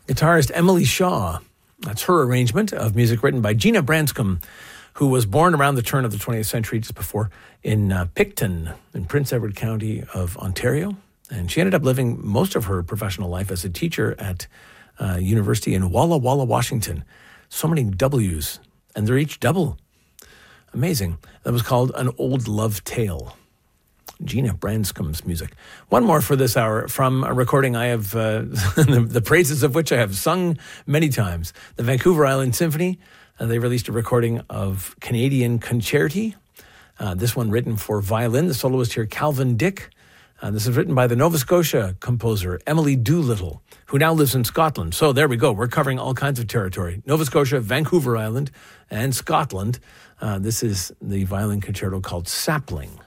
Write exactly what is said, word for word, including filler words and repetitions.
Guitarist Emily Shaw. That's her arrangement of music written by Gina Branscombe, who was born around the turn of the twentieth century, just before, in uh, Picton, in Prince Edward County of Ontario. And she ended up living most of her professional life as a teacher at uh, university in Walla Walla, Washington. So many W's, and they're each double. Amazing. That was called An Old Love Tale. Gina Branscombe's music. One more for this hour from a recording I have, uh, the, the praises of which I have sung many times. The Vancouver Island Symphony. Uh, they released a recording of Canadian Concerti. Uh, this one written for violin. The soloist here, Calvin Dick. Uh, this is written by the Nova Scotia composer, Emily Doolittle, who now lives in Scotland. So there we go. We're covering all kinds of territory. Nova Scotia, Vancouver Island, and Scotland. Uh, this is the violin concerto called Sapling.